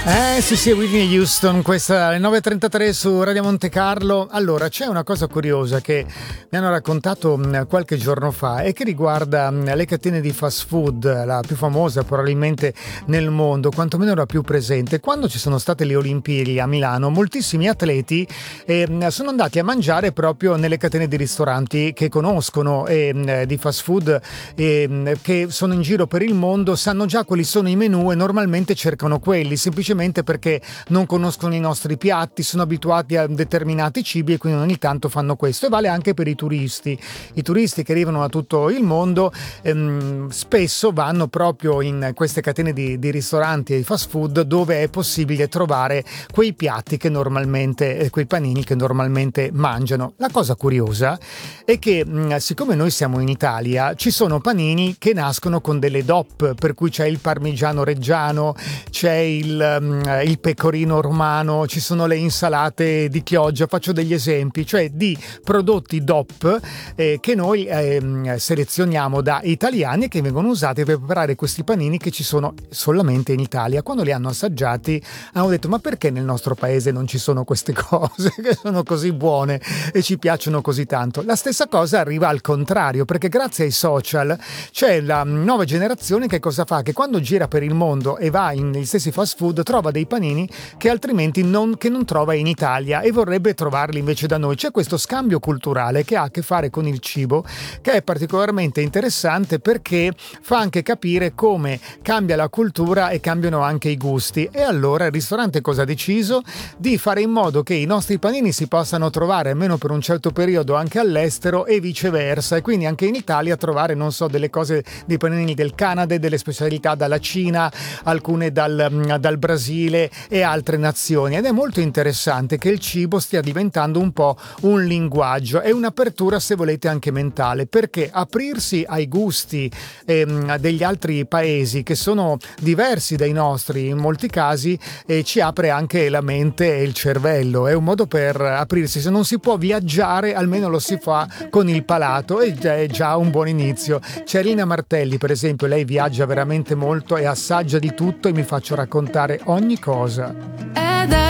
Sì, Whitney Houston, questa alle 9.33 su Radio Monte Carlo. Allora, c'è una cosa curiosa che mi hanno raccontato qualche giorno fa e che riguarda le catene di fast food, la più famosa probabilmente nel mondo, quantomeno la più presente. Quando ci sono state le Olimpiadi a Milano, moltissimi atleti sono andati a mangiare proprio nelle catene di ristoranti che conoscono di fast food che sono in giro per il mondo, sanno già quali sono i menù e normalmente cercano quelli, semplicemente perché non conoscono i nostri piatti, sono abituati a determinati cibi e quindi ogni tanto fanno questo. E vale anche per i turisti che arrivano da tutto il mondo, spesso vanno proprio in queste catene di ristoranti e di fast food dove è possibile trovare quei piatti che normalmente, quei panini che normalmente mangiano. La cosa curiosa è che siccome noi siamo in Italia, ci sono panini che nascono con delle DOP, per cui c'è il parmigiano reggiano, c'è il pecorino romano, ci sono le insalate di Chioggia, faccio degli esempi, cioè di prodotti DOP che noi selezioniamo da italiani e che vengono usati per preparare questi panini che ci sono solamente in Italia. Quando li hanno assaggiati hanno detto: ma perché nel nostro paese non ci sono queste cose che sono così buone e ci piacciono così tanto? La stessa cosa arriva al contrario, perché grazie ai social c'è la nuova generazione che cosa fa? Che quando gira per il mondo e va negli stessi fast food trova dei panini che altrimenti non trova in Italia e vorrebbe trovarli invece da noi. C'è questo scambio culturale che ha a che fare con il cibo, che è particolarmente interessante perché fa anche capire come cambia la cultura e cambiano anche i gusti. E allora il ristorante cosa ha deciso? Di fare in modo che i nostri panini si possano trovare almeno per un certo periodo anche all'estero e viceversa, e quindi anche in Italia trovare, non so, delle cose, dei panini del Canada, delle specialità dalla Cina, alcune dal Brasile e altre nazioni. Ed è molto interessante che il cibo stia diventando un po' un linguaggio e un'apertura, se volete, anche mentale, perché aprirsi ai gusti degli altri paesi che sono diversi dai nostri in molti casi ci apre anche la mente e il cervello. È un modo per aprirsi. Se non si può viaggiare, almeno lo si fa con il palato e è già un buon inizio. C'è Rina Martelli, per esempio, lei viaggia veramente molto e assaggia di tutto e mi faccio raccontare ogni cosa. È da